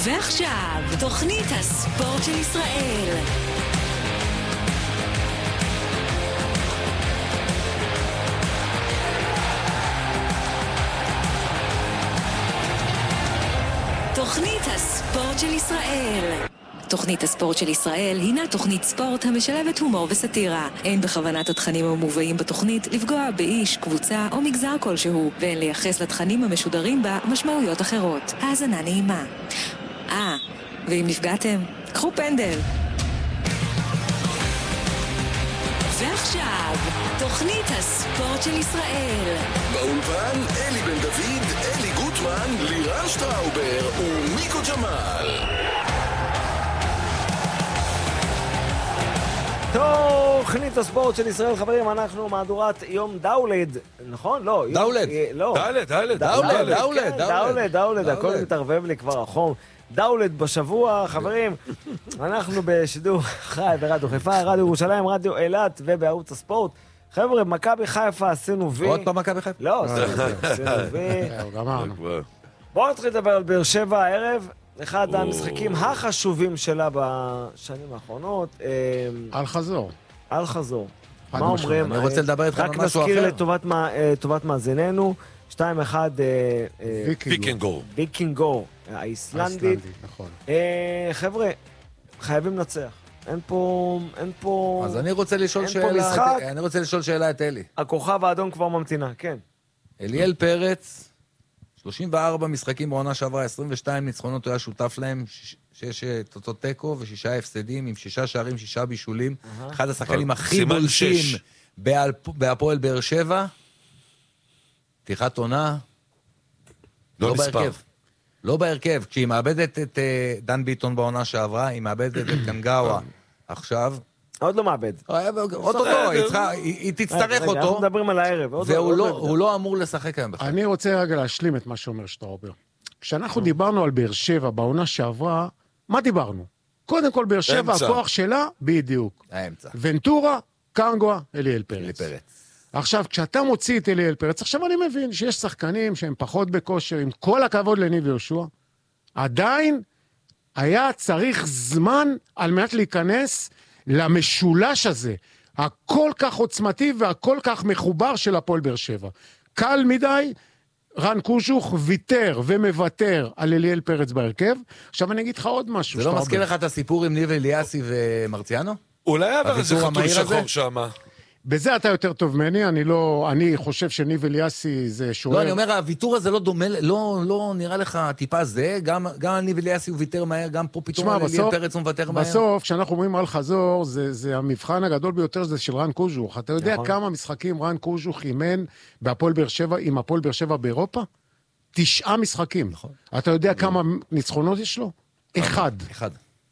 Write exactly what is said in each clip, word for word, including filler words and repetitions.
ועכשיו, תוכנית הספורט של ישראל. תוכנית הספורט של ישראל. תוכנית הספורט של ישראל הינה תוכנית ספורט המשלבת הומור וסטירה. אין בכוונת התכנים המובאים בתוכנית לפגוע באיש, קבוצה או מגזר כלשהו, ואין לייחס לתכנים המשודרים בה משמעויות אחרות. האזנה נעימה. אה, ואם נפגעתם, קחו פנדל. ועכשיו, תוכנית הספורט של ישראל. באולפן אלי בן דוד, אלי גוטמן, לירן שטראובר ומיקו ג'מאל. תוכנית הספורט של ישראל, חברים, אנחנו מהדורת יום דאולד, נכון? לא. דאולד. לא. דאולד, דאולד. דאולד, דאולד, דאולד, דאולד, הכל מתערבב לי כבר החום. דאולד בשבוע, חברים, אנחנו בשידור חי ברדיו חיפה, רדיו ירושלים, רדיו אילת ובערוץ הספורט. חבר'ה, מכבי חיפה עשינו וי. עוד פעם מכבי חיפה? לא, עשינו וי. בואו נתחיל לדבר על באר שבע הערב. אחד המשחקים החשובים שלה בשנים האחרונות. על חזור. על חזור. מה אומרים? אני רוצה לדבר איתך על משהו אחר. רק נזכיר לטובת מאזיננו, שתיים אחד ויקינגור. ויקינגור, האיסלנדית. נכון. חבר'ה, חייבים לנצח. אין פה, אין פה... אז אני רוצה לשאול שאלה, אני רוצה לשאול שאלה את אלי. הכוכב האדום כבר ממתינה, כן. אליאל פרץ, שלושים וארבע משחקים בעונה שעברה, עשרים ושתיים ניצחונות, הוא היה שותף להם, שש תוצאות טקו ושישה הפסדים, עם שישה שערים, שישה בישולים, אחד השחקנים הכי בולשים בהפועל באר שבע, פתיחת עונה, לא בהרכב. לא בהרכב, כשהיא מאבדת את דן ביטון בעונה שעברה, היא מאבדת את קנגאווה עכשיו. עוד לא מאבד. אותו, היא תצטרך אותו. אנחנו מדברים על הערב. והוא לא אמור לשחק היום בכלל. אני רוצה רגע להשלים את מה שאומר שטראובר. כשאנחנו דיברנו על באר שבע בעונה שעברה, מה דיברנו? קודם כל באר שבע, הכוח שלה, בדיוק. האמצע. ונטורה, קנגואה, אליאל פרץ. פרץ. עכשיו, כשאתה מוציא את אליאל פרץ, עכשיו אני מבין שיש שחקנים שהם פחות בכושר, עם כל הכבוד לניב יהושע, עדיין היה צריך זמן על מנת להיכנס למשולש הזה, הכל כך עוצמתי והכל כך מחובר של הפועל באר שבע. קל מדי, רן קוז'וך ויתר ומוותר על אליאל פרץ בהרכב. עכשיו אני אגיד לך עוד משהו. זה לא מזכיר לך את הסיפור עם ניב אליאסי ומרציאנו? אולי עבר איזה חתול שחור שם. בזה אתה יותר טוב ממני, אני לא, אני חושב שניב אליאסי זה שוער. לא, אני אומר, הוויתור הזה לא דומה, לא, לא נראה לך טיפה זה, גם, גם ניב אליאסי הוא ויתר מהר, גם פה פתאום אליאל פרץ הוא מוותר מהר. בסוף, כשאנחנו אומרים על חזור, זה, זה המבחן הגדול ביותר, זה של רן קוז'וך. אתה יודע נכון. כמה משחקים רן קוז'וך אימן בהפועל באר שבע, עם הפועל באר שבע באירופה? תשעה משחקים. נכון. אתה יודע נכון. כמה ניצחונות יש לו? אחד. אחד.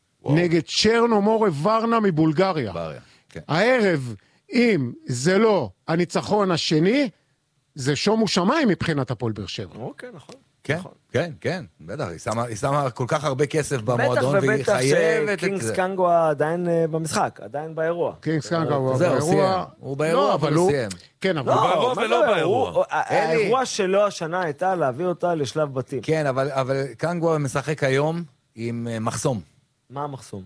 נגד צ'רנו מורה ורנה מבולגריה. בריה, כן. הערב אם זה לא הניצחון השני, זה שומו שמיים מבחינת הפועל באר שבע. אוקיי, נכון. כן, כן, כן, בטח, היא שמה כל כך הרבה כסף במועדון, והיא חייבת... בטח ובטח שקינגס קנגואה עדיין במשחק, עדיין באירוע. קינגס קנגואה באירוע. הוא באירוע, אבל הוא סיים. כן, אבל הוא באירוע ולא באירוע. האירוע שלו השנה הייתה להביא אותה לשלב בתים. כן, אבל קנגואה משחק היום עם מחסום. מה המחסום?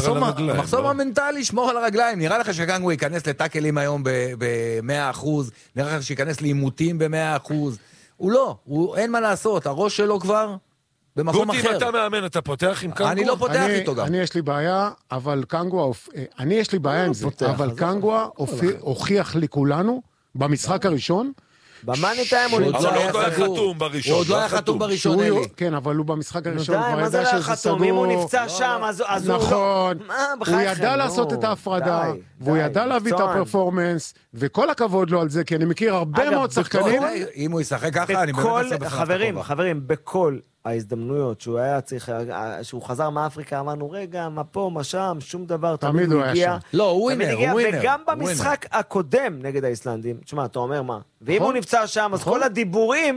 המחסום המנטלי, שמור על הרגליים. נראה לך שקנגואה ייכנס לטאקלים היום ב-מאה אחוז, נראה לך שייכנס לאימותים ב-מאה אחוז. הוא לא, אין מה לעשות, הראש שלו כבר במקום אחר. גוטי, אם אתה מאמן, אתה פותח עם קנגואה? אני לא פותח איתו גם. אני יש לי בעיה, אבל קנגואה, אני יש לי בעיה עם זה, אבל קנגואה הוכיח לכולנו במשחק הראשון, במאני טיים הוא עוד לא היה חתום בראשון. הוא עוד לא היה חתום בראשון, אלי. כן, אבל הוא במשחק הראשון כבר ידע שזה סגור. אם הוא נפצע שם, אז הוא לא... נכון. הוא ידע לעשות את ההפרדה, והוא ידע להביא את הפרפורמנס, וכל הכבוד לו על זה, כי אני מכיר הרבה מאוד שחקנים. אם הוא ישחק ככה, אני באמת עושה בכלל. חברים, חברים, בכל ההזדמנויות שהוא היה צריך, שהוא חזר מאפריקה, אמרנו, רגע, מה פה, מה שם, שום דבר, תמיד הוא הגיע. לא, הוא ווינר, הוא ווינר. וגם במשחק הקודם נגד האיסלנדים, תשמע, אתה אומר מה? ואם הוא נפצע שם, אז כל הדיבורים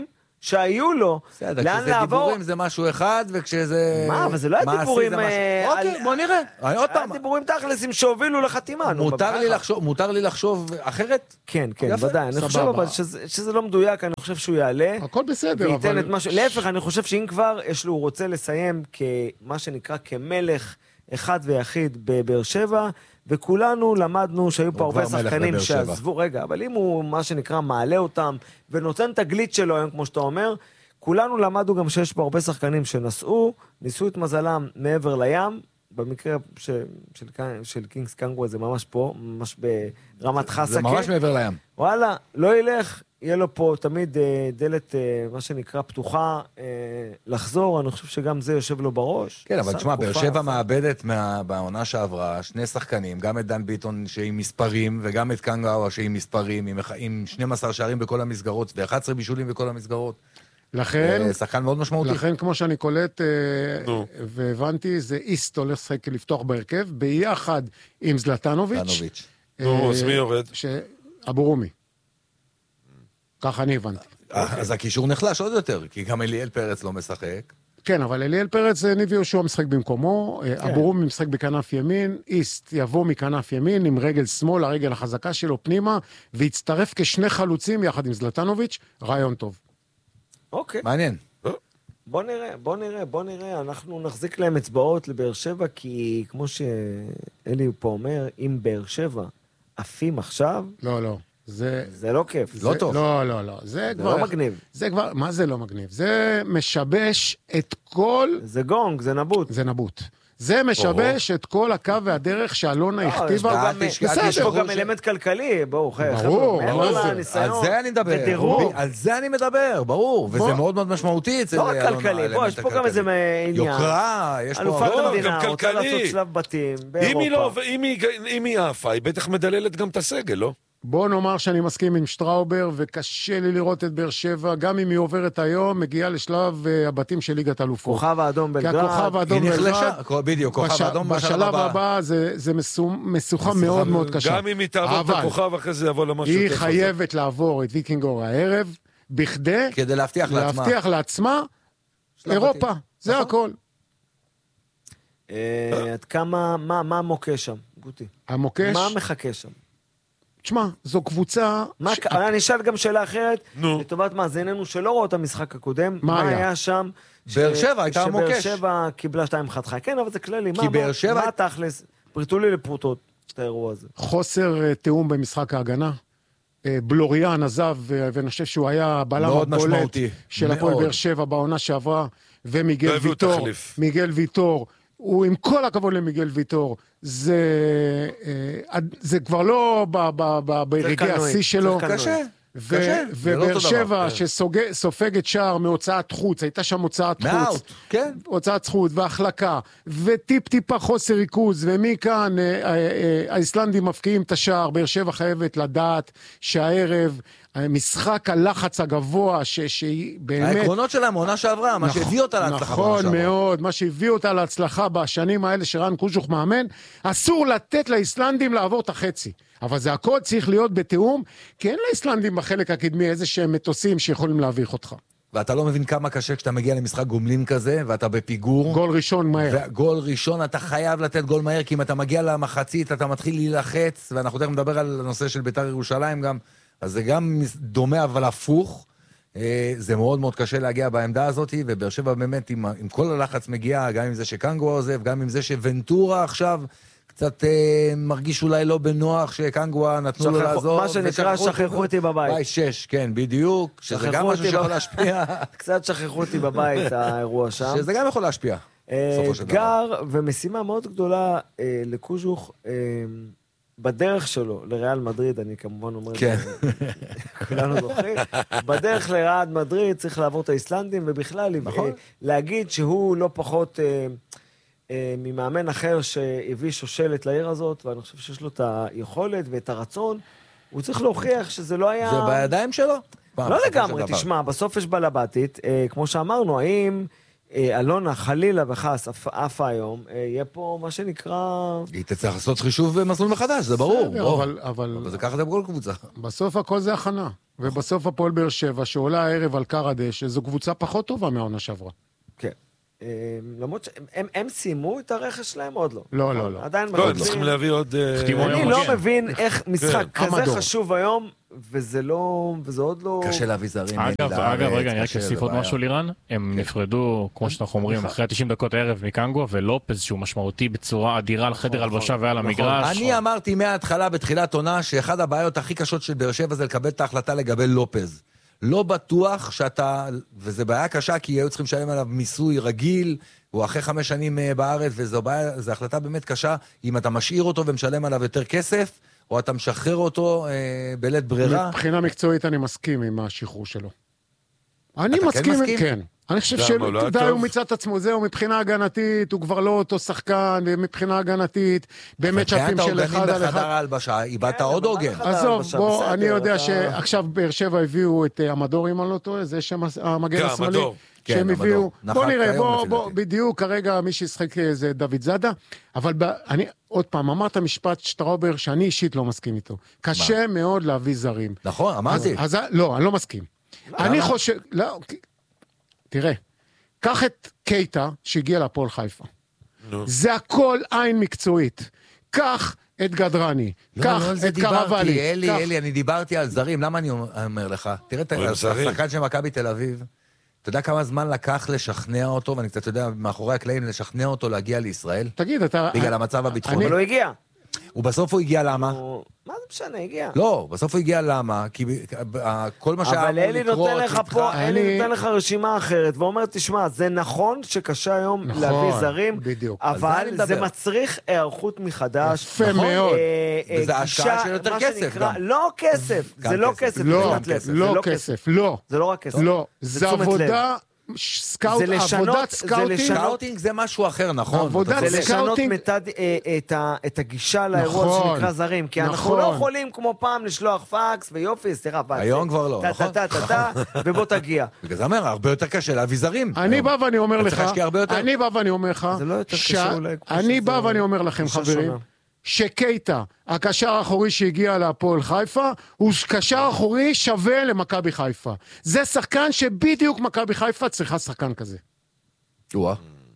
שהיו לו, בסדר, לאן כשזה לעבור... דיבורים זה משהו אחד, וכשזה... מה, אבל זה לא היה דיבורים... אוקיי, בוא נראה. עוד פעם. היה דיבורים תכלסים שהובילו לחתימה. מותר לי לחשוב אחרת? כן, כן, ודאי. אני חושב אבל שזה לא מדויק, אני חושב שהוא יעלה. הכל בסדר, אבל... להפך, אני חושב שאם כבר יש לו, הוא רוצה לסיים כמה שנקרא כמלך אחד ויחיד בבאר שבע, וכולנו למדנו שהיו פה הרבה שחקנים שעזבו, רגע, אבל אם הוא מה שנקרא מעלה אותם, ונותן את הגליט שלו היום, כמו שאתה אומר, כולנו למדנו גם שיש פה הרבה שחקנים שנסעו, ניסו את מזלם מעבר לים, במקרה ש... של, של קינגס קנגורו זה ממש פה, ממש ברמת חסקה. זה ממש מעבר לים. וואלה, לא ילך, יהיה לו פה תמיד אה, דלת, אה, מה שנקרא, פתוחה אה, לחזור, אני חושב שגם זה יושב לו בראש. כן, אבל תשמע, באר שבע מאבדת מה... בעונה שעברה שני שחקנים, גם את דן ביטון שעם מספרים, וגם את קנגורו שעם מספרים, עם, עם שנים עשר שערים בכל המסגרות, ו-אחד עשר בישולים בכל המסגרות. לכן, שחקן מאוד משמעותי. לכן, כמו שאני קולט והבנתי, זה איסט הולך לשחק לפתוח בהרכב, ביחד עם זלטנוביץ'. נו, אז מי יורד? אבו רומי. ככה אני הבנתי. אז הקישור נחלש עוד יותר, כי גם אליאל פרץ לא משחק. כן, אבל אליאל פרץ, ניב יהושע משחק במקומו, אבו רומי משחק בכנף ימין, איסט יבוא מכנף ימין עם רגל שמאל, הרגל החזקה שלו פנימה, והצטרף כשני חלוצים יחד עם זלטנוביץ', רעיון טוב. אוקיי. מעניין. בוא נראה, בוא נראה, בוא נראה, אנחנו נחזיק להם אצבעות לבאר שבע, כי כמו שאלי פה אומר, אם באר שבע עפים עכשיו... לא, לא. זה... זה לא כיף. זה לא טוב. לא, לא, לא. זה זה כבר... לא מגניב. זה כבר... מה זה לא מגניב? זה משבש את כל... זה גונג, זה נבוט. זה נבוט. זה משבש את כל הקו והדרך שאלונה הכתיבה. יש פה גם אלמנט כלכלי, בואו, ברור, על זה אני מדבר, על זה אני מדבר, ברור, וזה מאוד מאוד משמעותי אצל אלונה. לא רק כלכלי, בואו, יש פה גם איזה עניין. יוקרה, יש פה... אלופת המדינה, רוצה לעשות שלב בתים באירופה. אם היא עפה, היא בטח מדללת גם את הסגל, לא? בוא נאמר שאני מסכים עם שטראובר, וקשה לי לראות את באר שבע, גם אם היא עוברת היום, מגיעה לשלב הבתים של ליגת אלופות. כוכב האדום בלגרד. כי הכוכב האדום בלגרד, בדיוק, כוכב האדום בשלב הבא, זה משוכה מאוד מאוד קשה. גם אם היא תעבור את הכוכב, אחרי זה יבוא למשהו היא חייבת לעבור את ויקינגור הערב, בכדי כדי להבטיח לעצמה. להבטיח לעצמה אירופה, זה הכל. עד כמה, מה המוקש שם, גוטי? המוקש? מה מחכה שם? תשמע, זו קבוצה... ש... אני אשאל גם שאלה אחרת, נו. לטובת מאזיננו שלא רואה את המשחק הקודם, מה, מה היה? היה שם? באר שבע הייתה המוקש. שבאר שבע קיבלה שתיים אחת חי, כן, אבל זה כללי, מה, מה, שבע... מה תכלס? פריטו לי לפרוטות את האירוע הזה. חוסר תאום במשחק ההגנה. בלוריאן עזב, ואני חושב שהוא היה בלם הבולט של הפועל באר שבע בעונה שעברה, ומיגל ויטור, מיגל ויטור, הוא עם כל הכבוד למיגל ויטור, זה, זה כבר לא ברגעי השיא שלו. קשה. ובאר שבע שסופגת שער מהוצאת חוץ, הייתה שם הוצאת חוץ, הוצאת חוץ והחלקה, וטיפ טיפה חוסר ריכוז, ומכאן האיסלנדים מפקיעים את השער. באר שבע חייבת לדעת שהערב משחק הלחץ הגבוה, שהיא באמת... העקרונות שלה מעונה שעברה, מה שהביא אותה להצלחה. נכון מאוד, מה שהביא אותה להצלחה בשנים האלה שרן קוז'וך מאמן, אסור לתת לאיסלנדים לעבור את החצי. אבל זה הכל צריך להיות בתיאום, כי אין לאיסלנדים בחלק הקדמי איזה שהם מטוסים שיכולים להביך אותך. ואתה לא מבין כמה קשה כשאתה מגיע למשחק גומלין כזה, ואתה בפיגור. גול ראשון מהר. גול ראשון, אתה חייב לתת גול מהר, כי אם אתה מגיע למחצית, אתה מתחיל להילחץ, ואנחנו תכף נדבר על הנושא של בית"ר ירושלים גם, אז זה גם דומה אבל הפוך. זה מאוד מאוד קשה להגיע בעמדה הזאת, ובאר שבע באמת עם, עם כל הלחץ מגיע, גם עם זה שקנגורו עוזב, גם עם זה שוונטורה עכשיו קצת אה, מרגיש אולי לא בנוח שקנגואה נתנו לו לעזור. מה שנקרא שכחו אותי בבית. בית שש, כן, בדיוק. שזה גם משהו שיכול להשפיע. קצת שכחו אותי בבית האירוע שם. שזה גם יכול להשפיע. אתגר ומשימה מאוד גדולה אה, לקוז'וך אה, בדרך שלו לריאל מדריד, אני כמובן אומר, כן. כולנו זוכרים, בדרך לריאל מדריד צריך לעבור את האיסלנדים, ובכלל נכון. להגיד שהוא לא פחות... אה, ממאמן אחר שהביא שושלת לעיר הזאת, ואני חושב שיש לו את היכולת ואת הרצון, הוא צריך להוכיח שזה לא היה... זה בידיים שלו? לא לגמרי, תשמע, בסוף יש בלבטית, כמו שאמרנו, האם אלונה, חלילה וחס, עפה היום, יהיה פה מה שנקרא... היא תצטרך לעשות חישוב במסלול מחדש, זה ברור. אבל, אבל... אבל זה ככה זה בכל קבוצה. בסוף הכל זה הכנה. ובסוף הפועל באר שבע, שעולה הערב על קר הדשא, זו קבוצה פחות טובה מהעונה שעברה. כן. למרות שהם הם סיימו את הרכש שלהם עוד לא. לא, לא, לא. עדיין לא, הם צריכים להביא עוד... אני לא מבין איך משחק כזה חשוב היום, וזה לא, וזה עוד לא... קשה להביא זרים. אגב, אגב, רגע, אני רק אוסיף עוד משהו לירן. הם נפרדו, כמו שאנחנו אומרים, אחרי תשעים דקות הערב מקנגו, ולופז שהוא משמעותי בצורה אדירה לחדר הלבשה ועל המגרש. אני אמרתי מההתחלה בתחילת עונה, שאחד הבעיות הכי קשות של באר שבע זה לקבל את ההחלטה לגבי לופז. לא בטוח שאתה, וזה בעיה קשה, כי היו צריכים לשלם עליו מיסוי רגיל, הוא אחרי חמש שנים בארץ, וזו בעיה, זו החלטה באמת קשה, אם אתה משאיר אותו ומשלם עליו יותר כסף, או אתה משחרר אותו אה, בלית ברירה. מבחינה מקצועית אני מסכים עם השחרור שלו. אני מסכים, כן מסכים? כן. אני חושב שדי הוא מצד עצמו, זהו, מבחינה הגנתית, הוא כבר לא אותו שחקן, ומבחינה הגנתית, באמת שפים של אחד על אחד. בחדר ההלבשה, איבדת עוד עוגן. עזוב, בוא, אני יודע שעכשיו באר שבע הביאו את המדור, אם אני לא טועה, זה שם המגן השמאלי. שהם הביאו, בוא נראה, בוא, בדיוק, כרגע מי שישחק זה דוד זאדה, אבל אני, עוד פעם, אמרת משפט שטראובר, שאני אישית לא מסכים איתו. קשה מאוד להביא זרים. נכון, אמרתי. אז לא, אני לא מסכים. אני חושב, לא, תראה, קח את קייטה שהגיע לפועל חיפה. זה הכל עין מקצועית. קח את גדרני, קח את קרבלי. אלי, אלי, אני דיברתי על זרים, למה אני אומר לך? תראה את השחקן של מכבי תל אביב, אתה יודע כמה זמן לקח לשכנע אותו, ואני קצת יודע, מאחורי הקלעים, לשכנע אותו להגיע לישראל? תגיד, אתה... בגלל המצב הביטחוני. אבל הוא הגיע. ובסוף הוא הגיע למה? מה זה משנה, הגיע. לא, בסוף הוא הגיע למה? כי כל מה שהיה אבל אלי נותן לך פה, אלי נותן לך רשימה אחרת, ואומר, תשמע, זה נכון שקשה היום להביא זרים, אבל זה מצריך הערכות מחדש. יפה מאוד. וזה השקעה של יותר כסף גם. לא כסף, זה לא כסף. לא כסף, לא. זה לא רק כסף. לא, זה עבודה... סקאוט, עבודת סקאוטינג. סקאוטינג זה משהו אחר, נכון. עבודת סקאוטינג. זה לשנות את הגישה לאירוע שנקרא זרים, כי אנחנו לא יכולים כמו פעם לשלוח פאקס ויופי, סליחה, היום כבר לא, נכון? ובוא תגיע. בגלל זה אומר, הרבה יותר קשה להביא זרים. אני בא ואני אומר לך, אני בא ואני אומר לך, אני בא ואני אומר לכם חברים, שקייטה, הקשר האחורי שהגיע להפועל חיפה, הוא קשר אחורי שווה למכבי חיפה. זה שחקן שבדיוק מכבי חיפה צריכה שחקן כזה. וואה.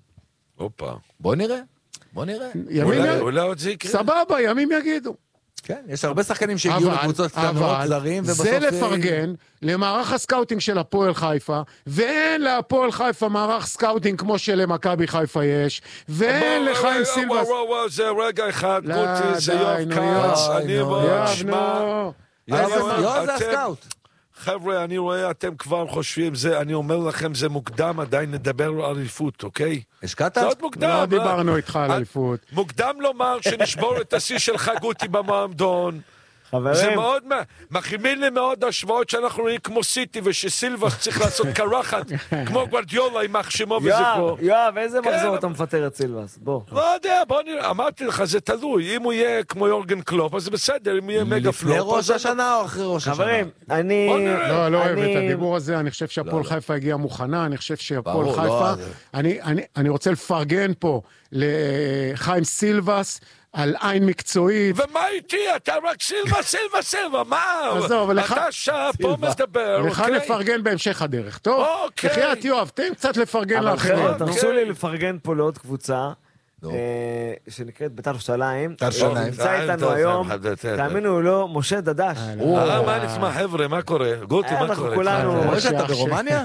הופה. בוא נראה. בוא נראה. אולי עוד זה יקרה. סבבה, ימים יגידו. כן, יש הרבה שחקנים שהגיעו לקבוצות קטנות, זרים, ובסוף... זה לפרגן למערך הסקאוטינג של הפועל חיפה, ואין להפועל חיפה מערך סקאוטינג כמו שלמכבי חיפה יש, ואין לחיים סילבס... וואו, וואו, זה רגע אחד, גוטי, זה יוב קאץ, אני בוא, שמע... יוב זה הסקאוט. חבר'ה, אני רואה, אתם כבר חושבים, זה, אני אומר לכם, זה מוקדם, עדיין נדבר על אליפות, אוקיי? השקעת? זה עוד מוקדם. לא דיברנו איתך על אליפות. מוקדם לומר שנשבור את השיא שלך, גוטי, במועמדון. חברים. זה מאוד, מכימים לי מאוד השוואות שאנחנו נראים כמו סיטי, ושסילבס צריך לעשות קרחת, כמו גוארדיולה עם מחשימו וזה פה. יואב, איזה מחזור אתה מפטר את סילבס? בוא. לא יודע, בוא נראה, אמרתי לך, זה תלוי. אם הוא יהיה כמו יורגן קלופ, אז זה בסדר, אם הוא יהיה מגה פלופ. לפני ראש השנה או אחרי ראש השנה? חברים, אני... לא, לא אוהב את הדיבור הזה, אני חושב שהפועל חיפה הגיעה מוכנה, אני חושב שהפועל חיפה... אני רוצה לפרגן פה לחיים סילבס, על עין מקצועית. ומה איתי? אתה רק סילבה, סילבה, סילבה, מה? עזוב, אתה שם, פה מדבר, לך לפרגן בהמשך הדרך, טוב? אוקיי. לחייאת יואב, תן קצת לפרגן לאחרים. אבל תרשו לי לפרגן פה לעוד קבוצה, שנקראת בית"ר ירושלים. בית"ר ירושלים. נמצא איתנו היום, תאמינו לו, משה דדש. מה נשמע, חבר'ה, מה קורה? גוטי, מה קורה? כולנו... אתה ברומניה?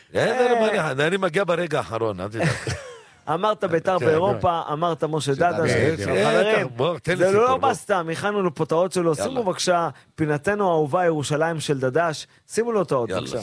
אני מגיע ברגע האחרון, אל תדאג. אמרת בית"ר באירופה, אמרת משה דדש. חברים, זה לא בא סתם, הכנו לו פותאות שלו. שימו בבקשה, פינתנו האהובה ירושלים של דדש. שימו לו אותות, בבקשה.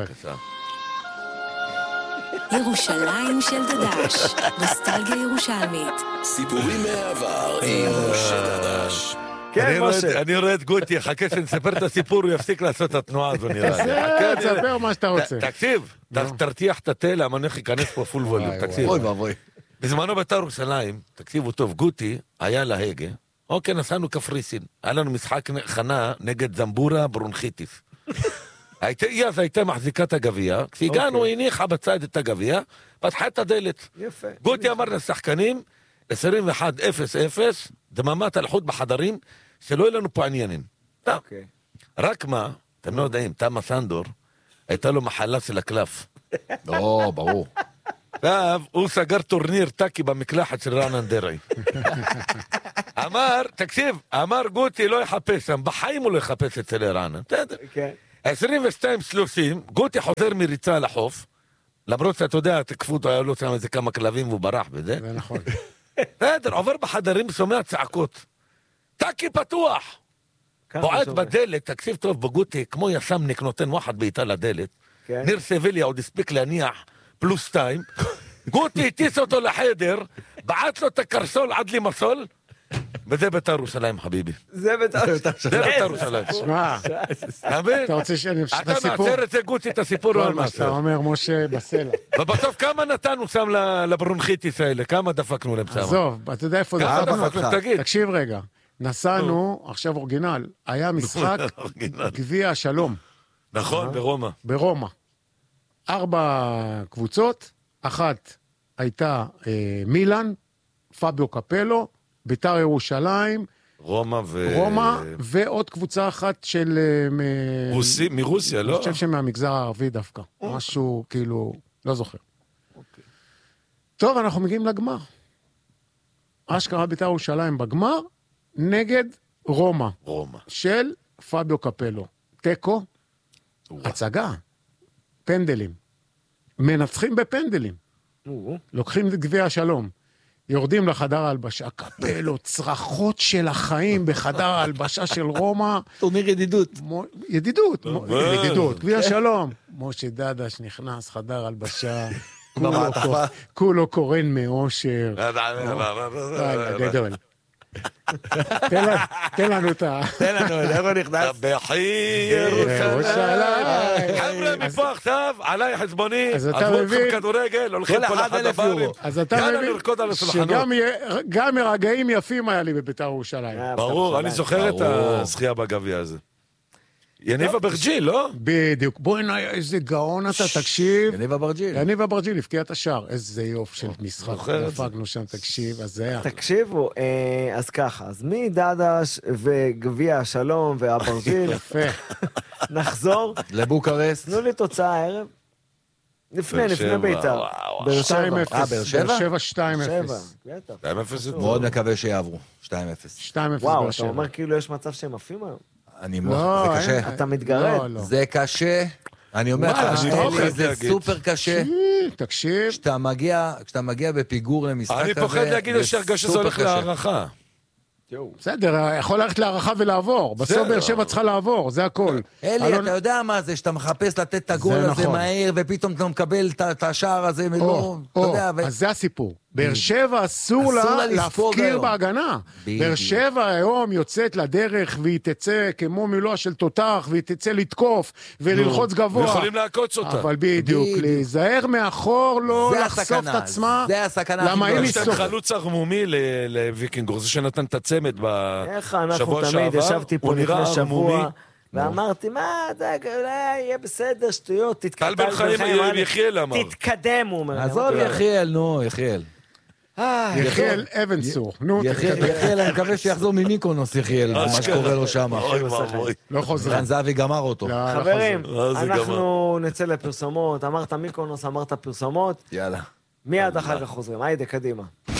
ירושלים של דדש, נוסטלגיה ירושלמית. סיפורים מהעבר עם משה דדש. כן, משה. אני רואה את גוטי, חכה שנספר את הסיפור, הוא יפסיק לעשות את התנועה הזו, נראה לי. תספר מה שאתה רוצה. תקשיב, תרתיח את הטל, המנוח ייכנס פה פול ווליום, תקשיב. אוי ואבוי. בזמנו בית"ר ירושלים, תקשיבו טוב, גוטי היה להגה, אוקיי, נסענו קפריסין, היה לנו משחק חנה נגד זמבורה ברונחיטיס. היא אז הייתה מחזיקה את הגביע, כשהגענו, הניחה בצד את הגביע, פתחה את הדלת. יפה. גוטי אמר לשחקנים, עשרים ואחת אפס אפס, דממת הלחות בחדרים, שלא יהיה לנו פה עניינים. אוקיי. רק מה, אתם לא יודעים, תמה סנדור, הייתה לו מחלה של הקלף. לא, ברור. עכשיו, הוא סגר טורניר טאקי במקלחת של רענן דרעי. אמר, תקשיב, אמר גוטי לא יחפש שם, בחיים הוא לא יחפש אצל רענן. בסדר. עשרים ושתיים שלושים, גוטי חוזר מריצה לחוף, למרות שאתה יודע, תקפו אותו, היה לו שם איזה כמה כלבים והוא ברח בזה. זה נכון. בסדר, עובר בחדרים, שומע צעקות. טאקי פתוח! בועט בדלת, תקשיב טוב, בגוטי, כמו יסמניק נותן ווחד בעיטה לדלת. ניר סביליה עוד הספיק להניח פלוס שתיים. גוטי הטיס אותו לחדר, בעט לו את הקרסול עד למסול, וזה בית"ר ירושלים, חביבי. זה בית"ר ירושלים. שמע, אתה רוצה שאני אמשיך את הסיפור? אתה מעצר את זה גוטי, את הסיפור כל לא מה שאתה אומר, משה בסלע. ובסוף כמה נתנו שם לברונחיטיס האלה? כמה דפקנו להם שם? עזוב, אתה יודע איפה דפקנו? תקשיב רגע. נסענו, עכשיו אורגינל, היה משחק גביע השלום. נכון, ברומא. ברומא. ארבע קבוצות, אחת הייתה מילאן, פאביו קפלו, בית"ר ירושלים, רומא ו... רומא, ועוד קבוצה אחת של... רוסי, מרוסיה, לא? אני חושב שמהמגזר הערבי דווקא. משהו כאילו, לא זוכר. טוב, אנחנו מגיעים לגמר. אשכרה בית"ר ירושלים בגמר, נגד רומא. רומא. של פאביו קפלו. טקו, הצגה, פנדלים. מנצחים בפנדלים. לוקחים את גביע השלום. יורדים לחדר ההלבשה, קפלו, צרחות של החיים בחדר ההלבשה של רומא. טורניר ידידות. ידידות, ידידות, גביע שלום. משה דדש נכנס, חדר הלבשה, כולו קורן מאושר. גדול. תן לנו את ה... תן לנו, איפה נכנס? בחיר ירושלים. חבר'ה, מפה עכשיו, עליי חשבוני, עזבו אתכם כדורגל, הולכים כל אחד הברים. אז אתה מבין שגם מרגעים יפים היה לי בבית"ר ירושלים. ברור, אני זוכר את הזכייה בגביע הזה. יניב אברג'יל, לא? בדיוק. בואי נהיה, איזה גאון אתה, תקשיב. יניב אברג'יל. יניב אברג'יל, הפקיע את השער. איזה יופ של משחק. דפקנו שם, תקשיב, אז זה היה. תקשיבו, אז ככה, אז מדדש וגביע השלום ואברג'יל. יפה. נחזור. לבוקרסט. תנו לי תוצאה הערב. לפני, לפני בית"ר. שתיים אפס. אה, באר שבע? באר שבע שתיים אפס. שתיים אפס. מאוד מקווה שיעברו. שתיים אפס. שתיים אפס וואו, באר אתה שבע. אומר כאילו יש מצב שהם עפים היום. אני מאוד, זה קשה. אתה מתגרד. זה קשה. אני אומר לך, זה סופר קשה. תקשיב. כשאתה מגיע בפיגור למשחק הזה, אני פוחד להגיד שהרגע שזה הולך להערכה. בסדר, יכול ללכת להערכה ולעבור. בסוף באר שבע צריכה לעבור, זה הכל. אלי, אתה יודע מה זה, שאתה מחפש לתת את הגול הזה מהר, ופתאום אתה מקבל את השער הזה, אז זה הסיפור. באר שבע אסור לה להפקיר בהגנה. באר שבע היום יוצאת לדרך, והיא תצא כמו מילואה של תותח, והיא תצא לתקוף, וללחוץ גבוה. ויכולים לעקוץ אותה. אבל בדיוק, להיזהר מאחור, לא לחשוף את עצמה. זה הסכנה. למה אם יש להם חלוץ ערמומי לוויקינגור, זה שנתן את הצמד בשבוע שעבר. איך אנחנו תמיד ישבתי פה לפני שבוע, ואמרתי, מה, זה יהיה בסדר, שטויות, תתקדם. טל בן חיים יחיאל אמר. תתקדם, הוא אומר. עזוב יחיאל, נו, יחיאל. יחיאל אבנסור. יחיאל, אני מקווה שיחזור ממיקונוס, יחיאל, מה שקורה לו שם. לא חוזר. רן זהבי גמר אותו. חברים, אנחנו נצא לפרסומות. אמרת מיקונוס, אמרת פרסומות. יאללה. מיד אחר כך חוזרים. היידה, קדימה.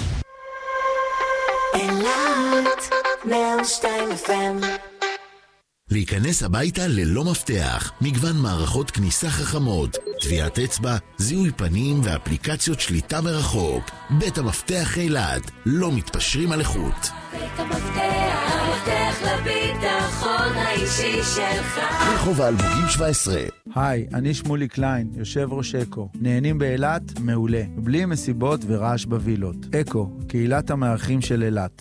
אילת, מאה ושתיים אף אם. להיכנס הביתה ללא מפתח, מגוון מערכות כניסה חכמות, טביעת אצבע, זיהוי פנים ואפליקציות שליטה מרחוק. בית המפתח אילת, לא מתפשרים על איכות. בית המפתח, המפתח לביטחון האישי שלך. רחוב האלמוגים שבע עשרה. היי, אני שמולי קליין, יושב ראש אקו. נהנים באילת? מעולה. בלי מסיבות ורעש בווילות. אקו, קהילת המארחים של אילת.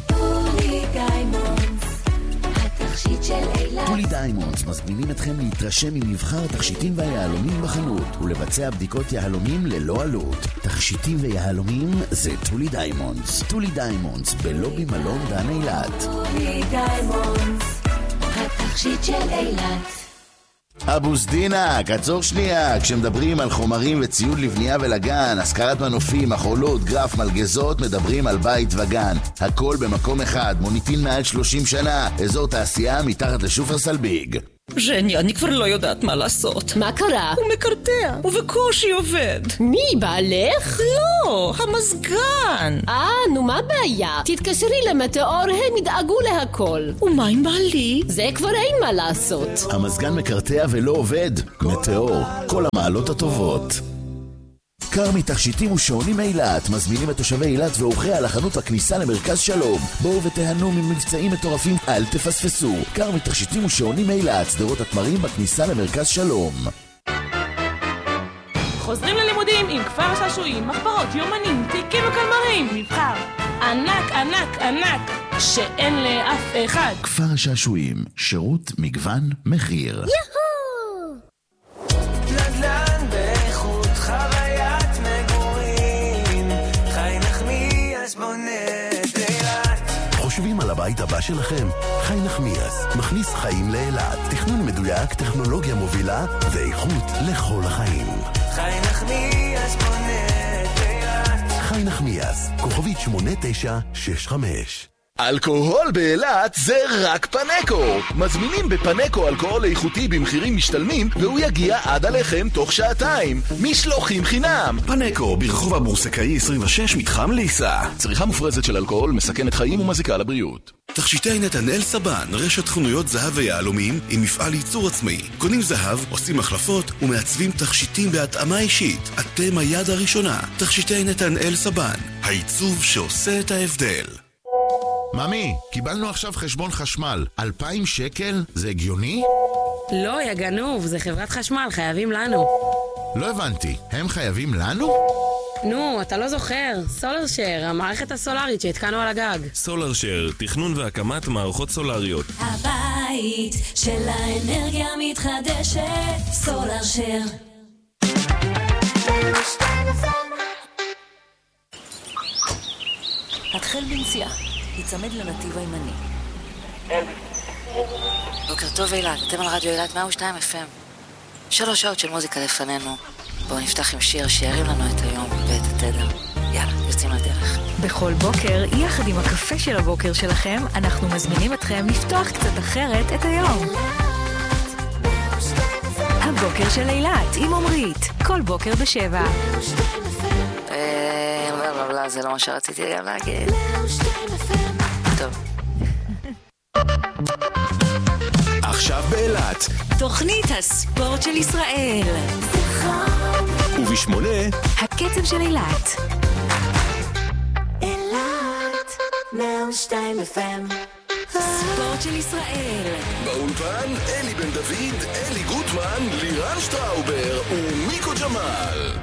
טולי דיימונדס מזמינים אתכם להתרשם ממבחר תכשיטים והיהלומים בחנות ולבצע בדיקות יהלומים ללא עלות. תכשיטים ויהלומים זה טולי דיימונדס. טולי דיימונדס בלובי מלון דן אילת. טולי דיימונדס, התכשיט של אילת. אבו סדינק, עצור שנייה. כשמדברים על חומרים וציוד לבנייה ולגן, השכרת מנופים, מחולות, גרף, מלגזות, מדברים על בית וגן. הכל במקום אחד, מוניטין מעל שלושים שנה, אזור תעשייה מתחת לשופרסל ביג. ז'ני, אני כבר לא יודעת מה לעשות. מה קרה? הוא מקרטע, ובקושי עובד. מי, בעלך? לא, המזגן. אה, נו מה הבעיה? תתקשרי למטאור, הם ידאגו להכל. ומה עם בעלי? זה כבר אין מה לעשות. המזגן מקרטע ולא עובד. מטאור, כל המעלות הטובות. קרמי תכשיטים ושעונים אילת מזמינים את תושבי אילת ואורחי על החנות בכניסה למרכז שלום. בואו ותהנו ממבצעים מטורפים, אל תפספסו. קרמי תכשיטים ושעונים אילת, שדרות התמרים בכניסה למרכז שלום. חוזרים ללימודים עם כפר השעשועים, מחברות, יומנים, תיקים וקלמרים. מבחר ענק ענק ענק שאין לאף אחד. כפר השעשועים, שירות, מגוון, מחיר. יהו! נדל"ן באיכות חוויית מגורים, חי נחמיאס בונה את אילת. חושבים על הבית הבא שלכם? חי נחמיאס מכניס חיים לאילת. תכנון מדויק, טכנולוגיה מובילה ואיכות לכל החיים. חי נחמיאס בונה את אילת. חי נחמיאס, כוכבית שמונה תשע שש חמש. אלכוהול באילת זה רק פנקו. מזמינים בפנקו אלכוהול איכותי במחירים משתלמים, והוא יגיע עד עליכם תוך שעתיים. משלוחים חינם. פנקו ברחוב הבורסקאי עשרים ושש, מתחם ליסה. צריכה מופרזת של אלכוהול מסכנת חיים ומזיקה לבריאות. תכשיטי נתנאל סבן, רשת חנויות זהב ויהלומים עם מפעל ייצור עצמאי. קונים זהב, עושים מחלפות ומעצבים תכשיטים בהתאמה אישית. אתם היד הראשונה. תכשיטי נתנאל סבן, העיצוב שעושה את ההבדל. ממי, קיבלנו עכשיו חשבון חשמל. אלפיים שקל? זה הגיוני? לא, יא גנוב, זה חברת חשמל, חייבים לנו. לא הבנתי, הם חייבים לנו? נו, אתה לא זוכר, סולרשר, המערכת הסולרית שהתקנו על הגג. סולרשר, תכנון והקמת מערכות סולריות. הבית של האנרגיה מתחדשת, סולרשר. התחל בנסיעה, יצמד לנתיב הימני. בוקר טוב אילת, אתם על רדיו אילת מאה ושתיים אף אם. שלוש שעות של מוזיקה לפנינו. בואו נפתח עם שיר שירים לנו את היום ואת התדר. יאללה, יוצאים לדרך. בכל בוקר, יחד עם הקפה של הבוקר שלכם, אנחנו מזמינים אתכם לפתוח קצת אחרת את היום. הבוקר של אילת עם עומרית, כל בוקר בשבע. אה, לא, לא, לא, זה לא מה שרציתי גם להגיד. טוב. עכשיו באילת תוכנית הספורט של ישראל. ובשמונה הקצב של אילת. אילת מאה ושתיים אף אם. ספורט של ישראל. באולפן אלי בן דוד, אלי גוטמן, לירן שטראובר ומיקו ג'מאל.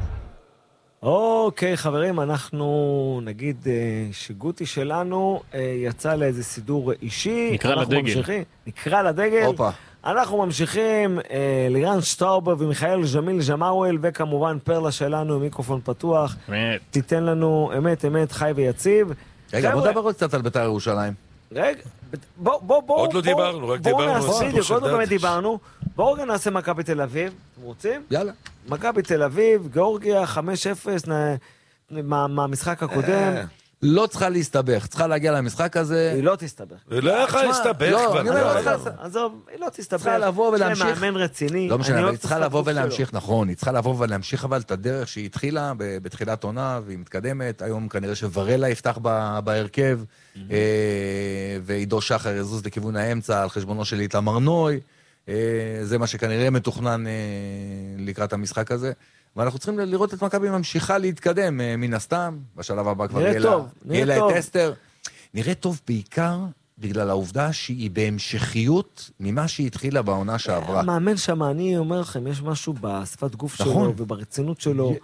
אוקיי חברים, אנחנו נגיד שגוטי שלנו יצא לאיזה סידור אישי. נקרא לדגל. נקרא לדגל. אופה. אנחנו ממשיכים, לירן שטראובר ומיכאל ג'מיל ג'מאוול, וכמובן פרלה שלנו, מיקרופון פתוח. אמת. תיתן לנו אמת, אמת, חי ויציב. רגע, בוא נדבר עוד קצת על בית"ר ירושלים. רגע, בוא, בוא, בוא. עוד לא דיברנו, רק דיברנו. בואו נעשה, עוד לא באמת דיברנו. בואו רגע נעשה מכבי תל אביב, אתם רוצים? יאללה. מכבי תל אביב, גיאורגיה, חמש אפס, מהמשחק הקודם. לא צריכה להסתבך, צריכה להגיע למשחק הזה. היא לא תסתבך. היא לא יכולה להסתבך כבר. עזוב, היא לא תסתבך. צריכה לבוא ולהמשיך. יש להם מאמן רציני. לא משנה, אבל היא צריכה לבוא ולהמשיך, נכון. היא צריכה לבוא ולהמשיך אבל את הדרך שהיא התחילה בתחילת עונה, והיא מתקדמת. היום כנראה שוורלה יפתח בהרכב, ועידו שחר יזוז לכיוון האמצע על חשבונו של איתמר נוי. זה מה שכנראה מתוכנן לקראת המשחק הזה. ואנחנו צריכים לראות את מכבי ממשיכה להתקדם מן הסתם, בשלב הבא כבר יהיה לה את אסתר. נראה טוב בעיקר בגלל העובדה שהיא בהמשכיות ממה שהיא התחילה בעונה שעברה. המאמן שם, אני אומר לכם, יש משהו בשפת גוף שלו וברצינות שלו,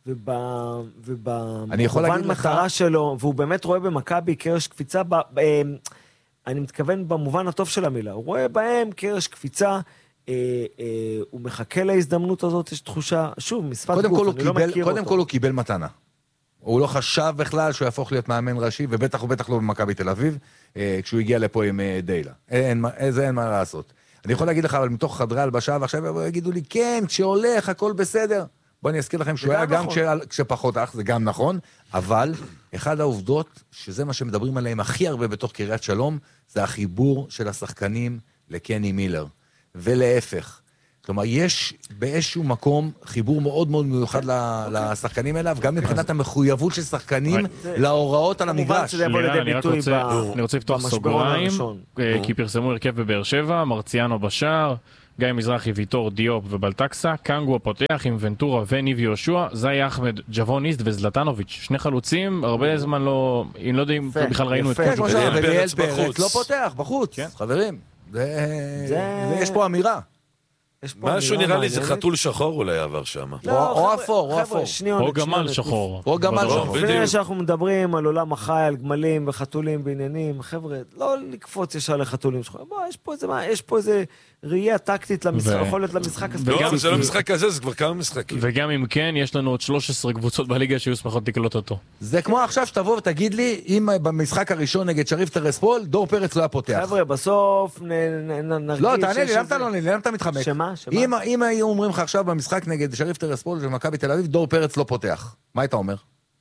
ובמובן מטרה שלו, והוא באמת רואה במכבי קרש קפיצה, אני מתכוון במובן הטוב של המילה, הוא רואה בהם קרש קפיצה, הוא מחכה להזדמנות הזאת, יש תחושה, שוב, משפת גוף, אני לא מכיר אותו. קודם כל הוא קיבל מתנה. הוא לא חשב בכלל שהוא יהפוך להיות מאמן ראשי, ובטח ובטח לא במכבי תל אביב, כשהוא הגיע לפה עם דיילה. זה אין מה לעשות. אני יכול להגיד לך, אבל מתוך חדרי הלבשה, ועכשיו יגידו לי, כן, כשהולך, הכל בסדר. בוא אני אזכיר לכם שהוא היה גם כשפחות אח, זה גם נכון, אבל אחד העובדות, שזה מה שמדברים עליהם הכי הרבה בתוך קריית שלום, זה החיבור של השחקנים לקני מילר, ולהפך. כלומר, יש באיזשהו מקום חיבור מאוד מאוד מיוחד לשחקנים אליו, גם מבחינת המחויבות של שחקנים להוראות על המגרש. אני רוצה לפתוח סוגריים, כי פרסמו הרכב בבאר שבע, מרציאנו בשער, גיא מזרחי, ויטור, דיופ ובלטקסה, קנגו הפותח עם ונטורה וניב יהושע, זאי אחמד, ג'וון איסט וזלטנוביץ', שני חלוצים, הרבה זמן לא, אני לא יודע אם בכלל ראינו את קוז'וך. וליאל פרץ לא פותח, בחוץ, חברים, ויש פה אמירה. משהו נראה לי זה חתול שחור אולי עבר שם. או אפור, או אפור. או גמל שחור. או גמל שחור. לפני שאנחנו מדברים על עולם החי, על גמלים וחתולים בעניינים, חבר'ה, לא לקפוץ ישר לחתולים שחורים. בוא, יש פה איזה, יש פה איזה ראייה טקטית למשחק, יכולת למשחק הספציפי. לא, זה לא משחק כזה, זה כבר כמה משחקים. וגם אם כן, יש לנו עוד שלוש עשרה קבוצות בליגה שיהיו שמחות לקלוט אותו. זה כמו עכשיו שתבוא ותגיד לי, אם במשחק הראשון נגד שריף טרספול, דור פרץ לא היה פותח. חבר'ה, בסוף נרגיש... לא, תענה לי, למה אתה לא נראה, למה אתה מתחמק? שמה? אם, אם היו אומרים לך עכשיו במשחק נגד שריף טרספול ומכבי תל אביב, דור פרץ לא פותח. מה היית אומר?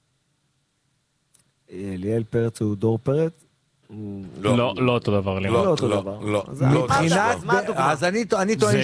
ליאל פרץ הוא דור פרץ? לא, לא אותו דבר. לא אותו דבר. לא. אז אני טוען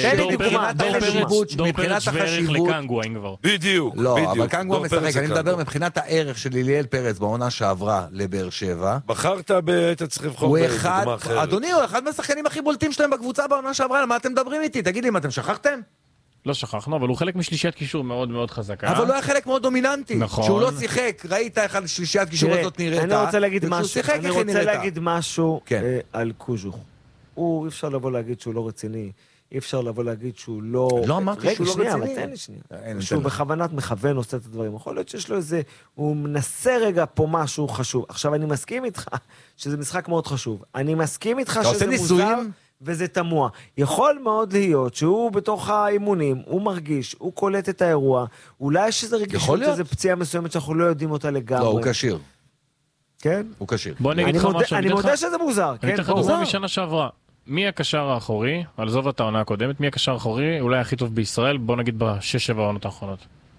מבחינת החשיבות... בדיוק. לא, אבל קנגו משחק. אני מדבר מבחינת הערך של ליאל פרץ בעונה שעברה לבאר שבע. בחרת את הצריף חוב בדוגמה אחרת. אדוני, הוא אחד מהשחקנים הכי בולטים שלהם בקבוצה בעונה שעברה. מה אתם מדברים איתי? תגיד לי, אם אתם שכחתם? לא שכחנו, אבל הוא חלק משלישיית קישור מאוד מאוד חזקה. אבל הוא היה חלק מאוד דומיננטי. נכון. שהוא לא שיחק, ראית איך שלישיית קישור הזאת נראתה. אני רוצה להגיד משהו, אני רוצה להגיד משהו על קוז'וך. הוא, אי אפשר לבוא להגיד שהוא לא רציני, אי אפשר לבוא להגיד שהוא לא... לא אמרתי שהוא לא רציני. רגע, שנייה, אבל תן לי שנייה. שהוא בכוונת מכוון עושה את הדברים. יכול להיות שיש לו איזה... הוא מנסה רגע פה משהו חשוב. עכשיו, אני מסכים איתך שזה משחק מאוד חשוב. אני מסכים איתך שזה מוזר. וזה תמוה. יכול מאוד להיות שהוא בתוך האימונים, הוא מרגיש, הוא קולט את האירוע, אולי יש איזה רגישות, איזה פציעה מסוימת שאנחנו לא יודעים אותה לגמרי. לא, הוא קשיר. כן? הוא קשיר. בוא נגיד לך משהו. אני מודה שזה מוזר. אני אתן לך דוגמה משנה שעברה. מי הקשר האחורי, על זוב את העונה הקודמת, מי הקשר האחורי, אולי הכי טוב בישראל, בוא נגיד בשש שבע העונות האחרונות.